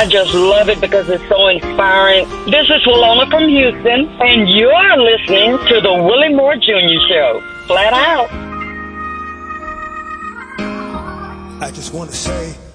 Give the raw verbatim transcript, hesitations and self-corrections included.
I just love it because it's so inspiring. This is Willona from Houston, and you're listening to the Willie Moore Junior Show. Flat out. I just want to say